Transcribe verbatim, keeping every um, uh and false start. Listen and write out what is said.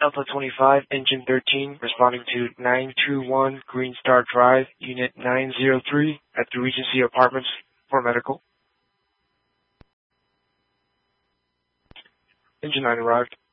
Alpha twenty-five, Engine thirteen, responding to nine two one Green Star Drive, Unit nine zero three at the Regency Apartments for medical. Engine nine arrived.